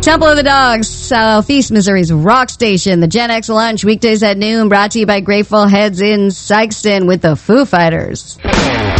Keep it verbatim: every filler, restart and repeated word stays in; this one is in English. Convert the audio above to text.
Temple of the Dogs, Southeast Missouri's rock station. The Gen X Lunch, weekdays at noon, brought to you by Grateful Heads in Sikeston with the Foo Fighters.